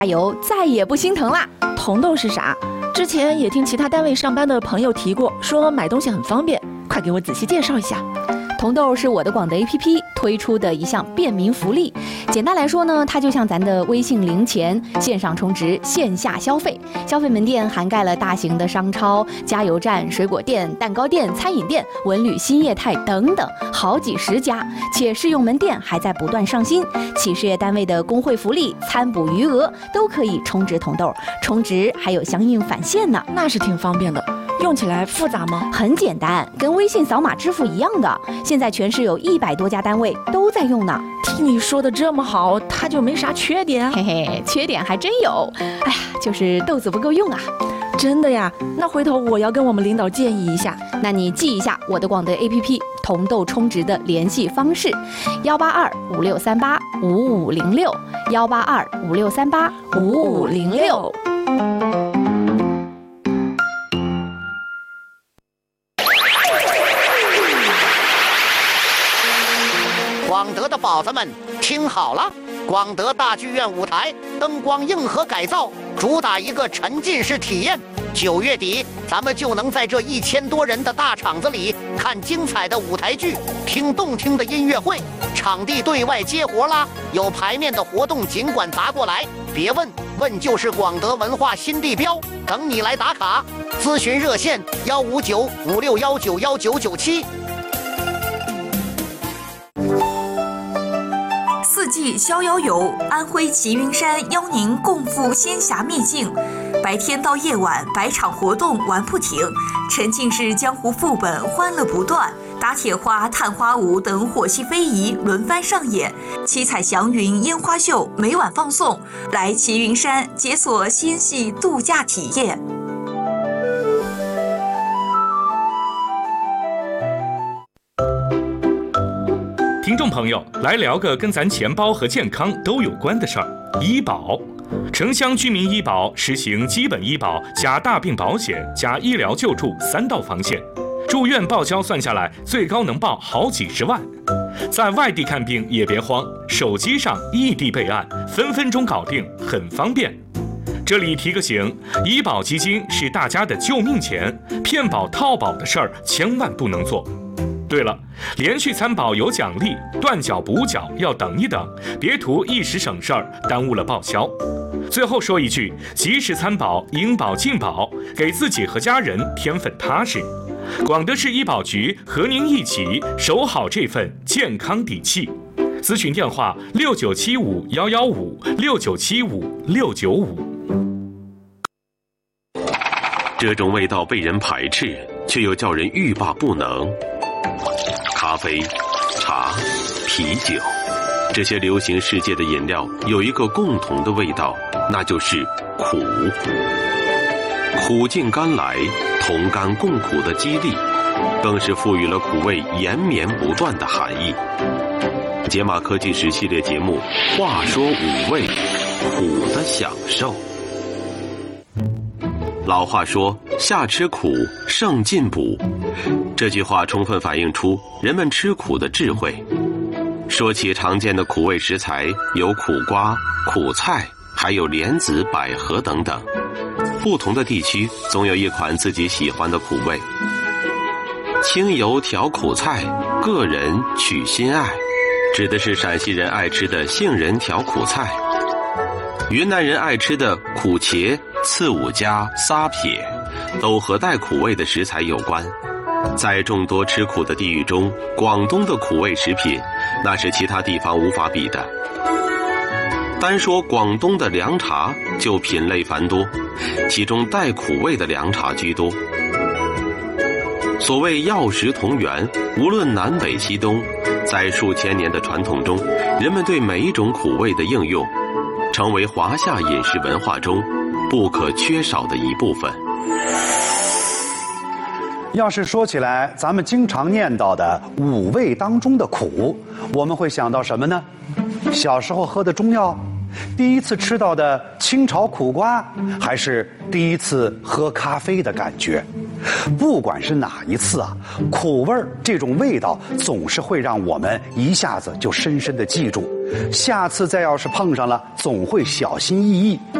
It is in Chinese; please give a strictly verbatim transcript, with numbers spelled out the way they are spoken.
油再也不心疼啦。 红豆是啥？之前也听其他单位上班的朋友提过，说买东西很方便，快给我仔细介绍一下。 红豆是我的广德 A P P 推出的一项便民福利，简单来说呢，它就像咱的微信零钱，线上充值，线下消费。消费门店涵盖了大型的商超、加油站、水果店、蛋糕店、餐饮店、文旅新业态等等，好几十家，且试用门店还在不断上新。企事业单位的工会福利、餐补余额都可以充值红豆，充值还有相应返现呢， 那是挺方便的。用起来复杂吗？ 很简单，跟微信扫码支付一样的。现在全市有一百多家单位都在用呢。 听你说的这么好，它就没啥缺点？ 嘿嘿，缺点还真有。哎呀，就是豆子不够用啊。 真的呀？那回头我要跟我们领导建议一下。 那你记一下我的广德 A P P 红豆充值的联系方式：幺八二五六三八五五零六，幺八二五六三八五五零六。 广德的宝子们听好了，广德大剧院舞台灯光硬核改造，主打一个沉浸式体验。九月底，咱们就能在这一千多人的大场子里看精彩的舞台剧，听动听的音乐会。场地对外接活啦，有排面的活动尽管砸过来，别问，问就是广德文化新地标，等你来打卡。咨询热线：幺五九五六幺九幺九九七。 四季逍遥游，安徽齐云山邀您共赴仙侠秘境。白天到夜晚，百场活动玩不停，沉浸式江湖副本欢乐不断，打铁花、探花舞等火系非遗轮番上演，七彩祥云烟花秀每晚放送。来齐云山解锁仙系度假体验。 听众朋友，来聊个跟咱钱包和健康都有关的事儿——医保。城乡居民医保实行基本医保加大病保险加医疗救助三道防线，住院报销算下来最高能报好几十万。在外地看病也别慌，手机上异地备案，分分钟搞定，很方便。这里提个醒，医保基金是大家的救命钱，骗保套保的事儿千万不能做。对了，连续参保有奖励，断缴补缴要等一等，别图一时省事儿，耽误了报销。最后说一句，及时参保，应保尽保，给自己和家人添份踏实。广德市医保局和您一起守好这份健康底气。咨询电话：六九七五幺幺五六九七五六九五。 这种味道被人排斥，却又叫人欲罢不能。咖啡、茶、啤酒，这些流行世界的饮料有一个共同的味道，那就是苦。苦尽甘来，同甘共苦的激励，更是赋予了苦味延绵不断的含义。解码科技史系列节目《话说五味》，苦的享受。老话说，夏吃苦，胜进补。这句话充分反映出人们吃苦的智慧。说起常见的苦味食材，有苦瓜、苦菜，还有莲子、百合等等。不同的地区总有一款自己喜欢的苦味。清油调苦菜，个人取心爱，指的是陕西人爱吃的杏仁调苦菜。云南人爱吃的苦茄、刺五加、撒撇，都和带苦味的食材有关。在众多吃苦的地域中，广东的苦味食品那是其他地方无法比的。单说广东的凉茶就品类繁多，其中带苦味的凉茶居多。所谓药食同源，无论南北西东，在数千年的传统中，人们对每一种苦味的应用成为华夏饮食文化中不可缺少的一部分。 要是说起来，咱们经常念叨的五味当中的苦，我们会想到什么呢？小时候喝的中药，第一次吃到的清炒苦瓜，还是第一次喝咖啡的感觉？ 不管是哪一次啊，苦味儿这种味道总是会让我们一下子就深深的记住，下次再要是碰上了，总会小心翼翼。